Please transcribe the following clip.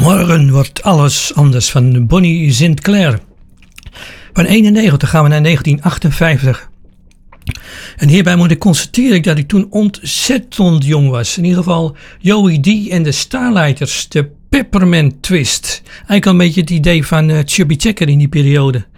Morgen wordt alles anders van Bonnie Sinclair. Van 91 gaan we naar 1958. En hierbij moet ik constateren dat ik toen ontzettend jong was. In ieder geval Joey D en de Starlighters, de Peppermint Twist. Eigenlijk al een beetje het idee van Chubby Checker in die periode.